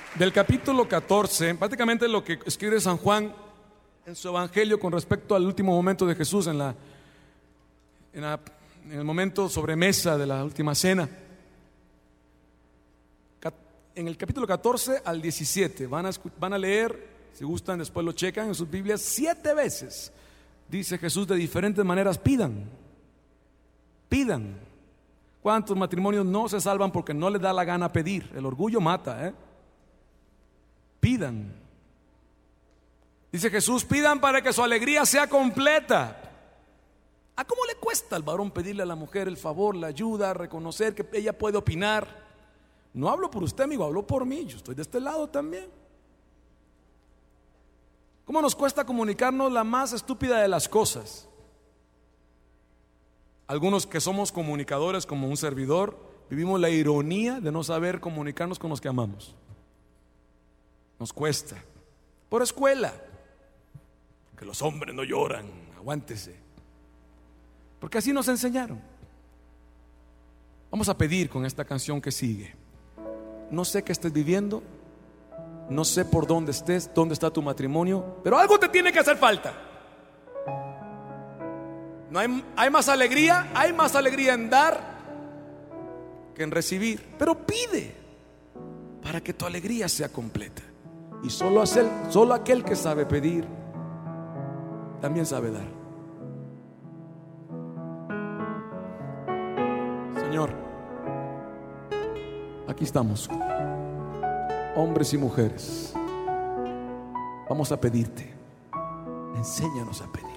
del capítulo 14, prácticamente lo que escribe San Juan en su evangelio con respecto al último momento de Jesús en el momento sobremesa de la última cena. En el capítulo 14 al 17 van a leer, si gustan después lo checan en sus Biblias, 7 veces dice Jesús de diferentes maneras: pidan. ¿Cuántos matrimonios no se salvan porque no les da la gana pedir? El orgullo mata, Pidan. Dice Jesús: pidan para que su alegría sea completa. ¿A cómo le cuesta al varón pedirle a la mujer el favor, la ayuda, reconocer que ella puede opinar? No hablo por usted, amigo, hablo por mí. Yo estoy de este lado también. ¿Cómo nos cuesta comunicarnos la más estúpida de las cosas? Algunos que somos comunicadores, como un servidor, vivimos la ironía de no saber comunicarnos con los que amamos. Nos cuesta. Por escuela, que los hombres no lloran, aguántese, porque así nos enseñaron. Vamos a pedir con esta canción que sigue. No sé qué estés viviendo, no sé por dónde estés, dónde está tu matrimonio, pero algo te tiene que hacer falta. No hay más alegría en dar que en recibir. Pero pide para que tu alegría sea completa. Y solo aquel que sabe pedir también sabe dar. Señor, aquí estamos, hombres y mujeres. Vamos a pedirte, enséñanos a pedir.